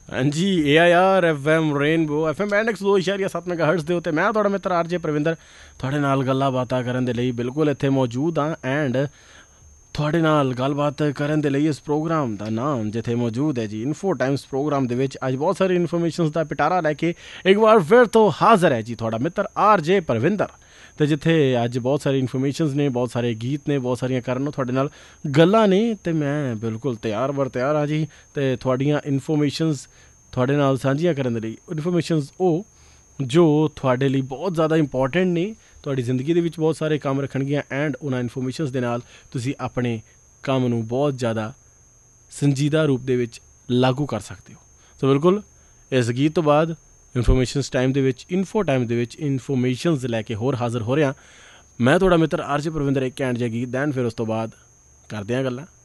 हाँ जी, AIR FM rainbow FM band 102.7 megahertz ਦੇ ਉੱਤੇ ਮੈਂ ਤੁਹਾਡਾ ਮਿੱਤਰ ਆਰਜੇ ਪ੍ਰਵਿੰਦਰ ਤੁਹਾਡੇ ਨਾਲ ਗੱਲਾਂ ਬਾਤਾਂ ਕਰਨ ਦੇ ਲਈ ਬਿਲਕੁਲ ਇੱਥੇ ਮੌਜੂਦ ਹਾਂ। ਐਂਡ ਤੁਹਾਡੇ ਨਾਲ ਗੱਲਬਾਤ ਕਰਨ ਦੇ ਲਈ ਇਸ ਪ੍ਰੋਗਰਾਮ ਦਾ ਨਾਮ ਜਿੱਥੇ ਮੌਜੂਦ ਹੈ ਜੀ ਇਨਫੋ ਟਾਈਮਸ ਪ੍ਰੋਗਰਾਮ ਦੇ ਵਿੱਚ ਅੱਜ ਬਹੁਤ ਸਾਰੀ ਇਨਫੋਰਮੇਸ਼ਨਸ ਦਾ ਪਿਟਾਰਾ ਲੈ ਕੇ ਇੱਕ ਵਾਰ ਫਿਰ ਤੋਂ ਹਾਜ਼ਰ ਹੈ ਜੀ ਤੁਹਾਡਾ ਮਿੱਤਰ ਆਰਜੇ ਪ੍ਰਵਿੰਦਰ। ਅਤੇ ਜਿੱਥੇ ਅੱਜ ਬਹੁਤ ਸਾਰੀ ਇਨਫੋਰਮੇਸ਼ਨਸ ਨੇ, ਬਹੁਤ ਸਾਰੇ ਗੀਤ ਨੇ, ਬਹੁਤ ਸਾਰੀਆਂ ਕਰਨ ਨੂੰ ਤੁਹਾਡੇ ਨਾਲ ਗੱਲਾਂ ਨੇ ਅਤੇ ਮੈਂ ਬਿਲਕੁਲ ਤਿਆਰ ਬਰ ਤਿਆਰ ਹਾਂ ਜੀ। ਅਤੇ ਤੁਹਾਡੀਆਂ ਇਨਫੋਰਮੇਸ਼ਨਸ ਤੁਹਾਡੇ ਨਾਲ ਸਾਂਝੀਆਂ ਕਰਨ ਦੇ ਲਈ ਇਨਫੋਰਮੇਸ਼ਨਸ ਉਹ ਜੋ ਤੁਹਾਡੇ ਲਈ ਬਹੁਤ ਜ਼ਿਆਦਾ ਇੰਪੋਰਟੈਂਟ ਨੇ, ਤੁਹਾਡੀ ਜ਼ਿੰਦਗੀ ਦੇ ਵਿੱਚ ਬਹੁਤ ਸਾਰੇ ਕੰਮ ਰੱਖਣਗੀਆਂ। ਐਂਡ ਉਹਨਾਂ ਇਨਫੋਰਮੇਸ਼ਨਸ ਦੇ ਨਾਲ ਤੁਸੀਂ ਆਪਣੇ ਕੰਮ ਨੂੰ ਬਹੁਤ ਜ਼ਿਆਦਾ ਸੰਜੀਦਾ ਰੂਪ ਦੇ ਵਿੱਚ ਲਾਗੂ ਕਰ ਸਕਦੇ ਹੋ। ਸੋ ਬਿਲਕੁਲ ਇਸ ਗੀਤ ਤੋਂ ਬਾਅਦ ਇਨਫੋਰਮੇਸ਼ਨਸ ਟਾਈਮ ਦੇ ਵਿੱਚ ਇਨਫੋ ਟਾਈਮ ਦੇ ਵਿੱਚ ਇਨਫੋਰਮੇਸ਼ਨਸ ਲੈ ਕੇ ਹੋਰ ਹਾਜ਼ਰ ਹੋ ਰਿਹਾ ਮੈਂ ਤੁਹਾਡਾ ਮਿੱਤਰ ਆਰਜੇ ਪ੍ਰਵਿੰਦਰ। ਇੱਕ ਘੈਂਟ ਜਿਹਾ ਗੀਤ ਦੈਨ ਫਿਰ ਉਸ ਤੋਂ ਬਾਅਦ ਕਰਦੇ ਹਾਂ ਗੱਲਾਂ।